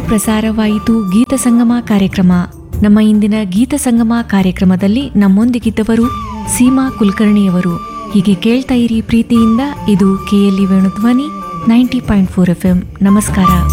ಪ್ರಸಾರವಾಯಿತು ಗೀತ ಸಂಗಮ ಕಾರ್ಯಕ್ರಮ. ನಮ್ಮ ಇಂದಿನ ಗೀತ ಸಂಗಮ ಕಾರ್ಯಕ್ರಮದಲ್ಲಿ ನಮ್ಮೊಂದಿಗಿದ್ದವರು ಸೀಮಾ ಕುಲಕರ್ಣಿಯವರು. ಹೀಗೆ ಕೇಳ್ತಾ ಇರಿ ಪ್ರೀತಿಯಿಂದ. ಇದು KLE ವೇಣುಧ್ವನಿ 90.4 FM. ನಮಸ್ಕಾರ.